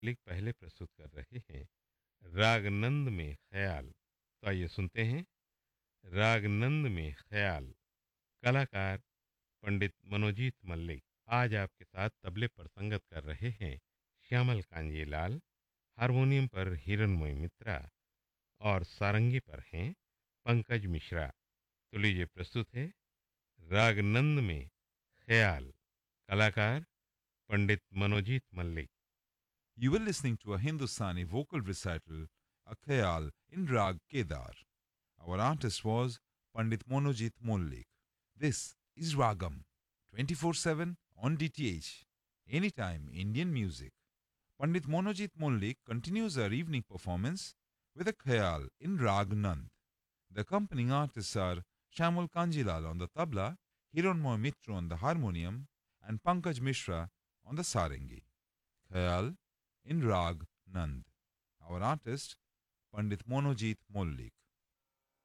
लिख पहले प्रस्तुत कर रहे हैं रागनंद में ख्याल। तो आइए सुनते हैं रागनंद में ख्याल। कलाकार पंडित मनोजीत मल्लिक। आज आपके साथ तबले पर संगत कर रहे हैं श्यामल कांजीलाल, हारमोनियम पर हिरणमय मित्रा और सारंगी पर हैं पंकज मिश्रा। तो लीजिए प्रस्तुत है रागनंद में ख्याल। कलाकार पंडित Manojit Mallik. You were listening to a Hindustani vocal recital, a khayal in Rag Kedar. Our artist was Pandit Monojit Mollik. This is Ragam, 24/7 on DTH, anytime Indian music. Pandit Monojit Mollik continues our evening performance with a khayal in Rag Nand. The accompanying artists are Shamul Kanjilal on the tabla, Hiranmoy Mitra on the harmonium, and Pankaj Mishra on the sarangi. Khayal in Rag Nand. Our artist, Pandit Monojit Mollik.